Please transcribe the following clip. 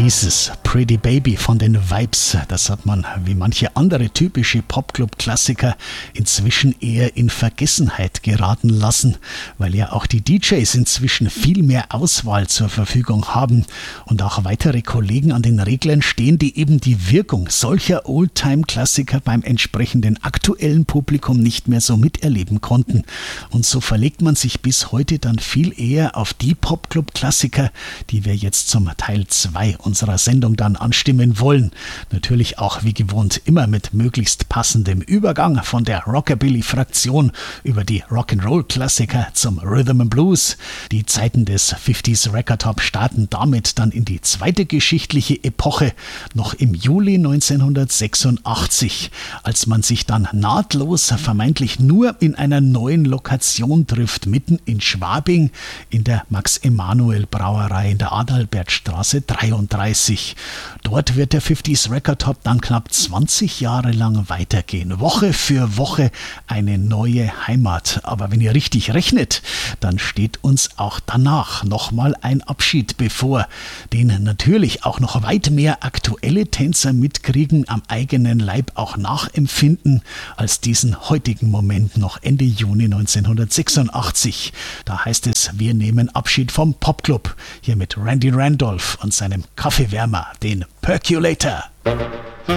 Dieses Pretty Baby von den Vibes, das hat man wie manche andere typische Popclub-Klassiker inzwischen eher in Vergessenheit geraten lassen, weil ja auch die DJs inzwischen viel mehr Auswahl zur Verfügung haben und auch weitere Kollegen an den Reglern stehen, die eben die Wirkung solcher Oldtime-Klassiker beim entsprechenden aktuellen Publikum nicht mehr so miterleben konnten. Und so verlegt man sich bis heute dann viel eher auf die Popclub-Klassiker, die wir jetzt zum Teil 2 unserer Sendung dann anstimmen wollen. Natürlich auch wie gewohnt immer mit möglichst passendem Übergang von der Rockabilly-Fraktion über die Rock'n'Roll-Klassiker zum Rhythm and Blues. Die Zeiten des 50s Record Top starten damit dann in die zweite geschichtliche Epoche, noch im Juli 1986, als man sich dann nahtlos vermeintlich nur in einer neuen Lokation trifft, mitten in Schwabing in der Max-Emanuel-Brauerei in der Adalbertstraße 33. Dort wird der 50s Record Top dann knapp 20 Jahre lang weitergehen. Woche für Woche eine neue Heimat. Aber wenn ihr richtig rechnet, dann steht uns auch danach nochmal ein Abschied bevor, den natürlich auch noch weit mehr aktuelle Tänzer mitkriegen, am eigenen Leib auch nachempfinden, als diesen heutigen Moment noch Ende Juni 1986. Da heißt es, wir nehmen Abschied vom Popclub. Hier mit Randy Randolph und seinem Kaffeewärmer, den Percolator.